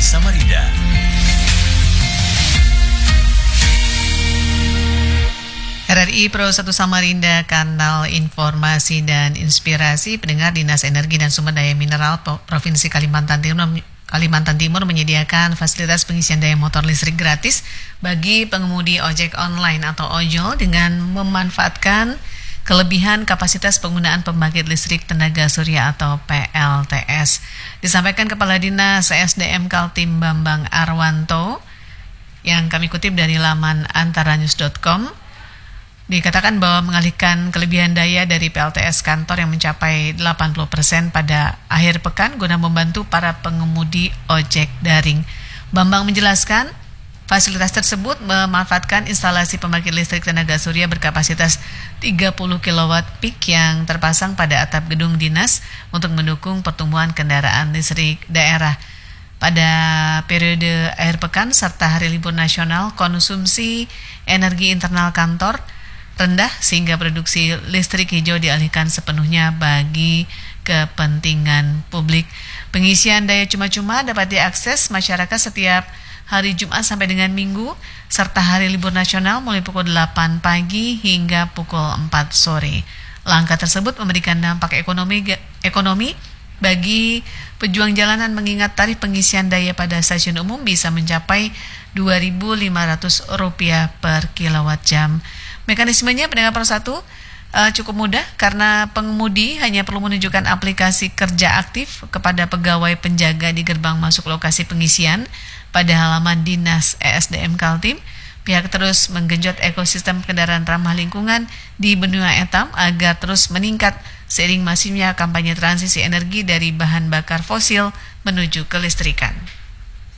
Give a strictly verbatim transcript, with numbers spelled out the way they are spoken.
Samarinda. R R I Pro satu Samarinda, kanal informasi dan inspirasi. Pendengar, Dinas Energi dan Sumber Daya Mineral Provinsi Kalimantan Timur Kalimantan Timur menyediakan fasilitas pengisian daya motor listrik gratis bagi pengemudi ojek online atau ojol dengan memanfaatkan kelebihan kapasitas penggunaan pembangkit listrik tenaga surya atau P L T S. Disampaikan Kepala Dinas E S D M Kaltim Bambang Arwanto yang kami kutip dari laman antaranews dot com. Dikatakan bahwa mengalihkan kelebihan daya dari P L T S kantor yang mencapai delapan puluh persen pada akhir pekan guna membantu para pengemudi ojek daring. Bambang menjelaskan, fasilitas tersebut memanfaatkan instalasi pembangkit listrik tenaga surya berkapasitas tiga puluh kilowatt peak yang terpasang pada atap gedung dinas untuk mendukung pertumbuhan kendaraan listrik daerah. Pada periode akhir pekan serta hari libur nasional, konsumsi energi internal kantor rendah sehingga produksi listrik hijau dialihkan sepenuhnya bagi kepentingan publik. Pengisian daya cuma-cuma dapat diakses masyarakat setiap hari Jumat sampai dengan Minggu serta hari libur nasional mulai pukul delapan pagi hingga pukul empat sore. Langkah tersebut memberikan dampak ekonomi ekonomi bagi pejuang jalanan mengingat tarif pengisian daya pada stasiun umum bisa mencapai dua ribu lima ratus rupiah per kilowatt jam. Mekanismenya, pendengar Pro satu, uh, cukup mudah karena pengemudi hanya perlu menunjukkan aplikasi kerja aktif kepada pegawai penjaga di gerbang masuk lokasi pengisian pada halaman Dinas E S D M Kaltim. Pihak terus menggenjot ekosistem kendaraan ramah lingkungan di benua etam agar terus meningkat seiring masifnya kampanye transisi energi dari bahan bakar fosil menuju kelistrikan.